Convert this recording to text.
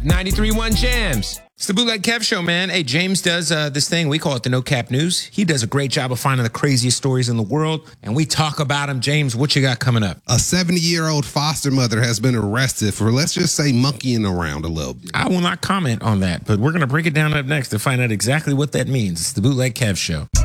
93.1 Jams. It's the Bootleg Kev Show, man. Hey, James does this thing. We call it the No Cap News. He does a great job of finding the craziest stories in the world, and we talk about them. James, what you got coming up? A 70-year-old foster mother has been arrested for, let's just say, monkeying around a little bit. I will not comment on that, but we're going to break it down up next to find out exactly what that means. It's the Bootleg Kev Show.